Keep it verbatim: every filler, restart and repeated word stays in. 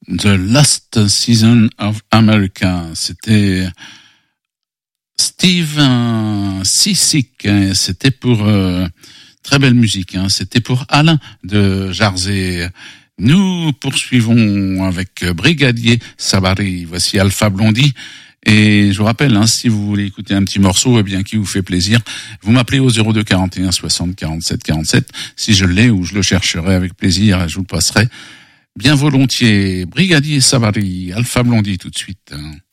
The Last Season of America. C'était Steve Sissik. C'était pour euh, très belle musique. Hein. C'était pour Alain de Jarzé. Nous poursuivons avec Brigadier Sabari. Voici Alpha Blondy. Et je vous rappelle, hein, si vous voulez écouter un petit morceau, eh bien, qui vous fait plaisir, vous m'appelez au zéro deux quarante et un soixante quarante-sept quarante-sept. Si je l'ai ou je le chercherai avec plaisir, je vous le passerai bien volontiers. Brigadier Sabari, Alpha Blondy tout de suite.